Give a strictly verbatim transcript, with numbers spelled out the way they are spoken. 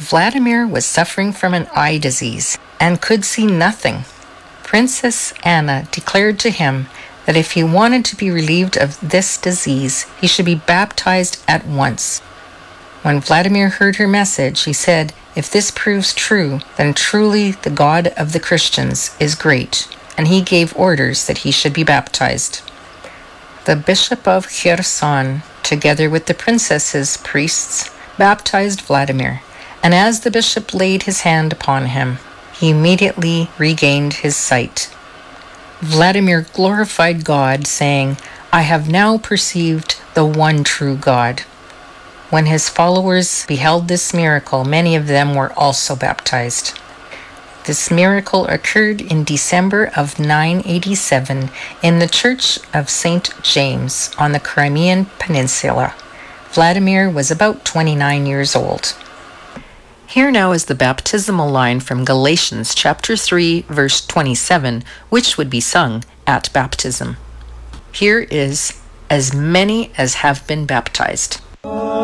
Vladimir was suffering from an eye disease and could see nothing. Princess Anna declared to him that if he wanted to be relieved of this disease, he should be baptized at once. When Vladimir heard her message, he said, "If this proves true, then truly the God of the Christians is great," and he gave orders that he should be baptized. The Bishop of Kherson, together with the princess's priests, baptized Vladimir, and as the bishop laid his hand upon him, he immediately regained his sight. Vladimir glorified God, saying, "I have now perceived the one true God." When his followers beheld this miracle, many of them were also baptized. This miracle occurred in December of nine eighty-seven in the Church of Saint James on the Crimean Peninsula. Vladimir was about twenty-nine years old. Here now is the baptismal line from Galatians chapter three, verse twenty-seven, which would be sung at baptism. Here is, "As many as have been baptized."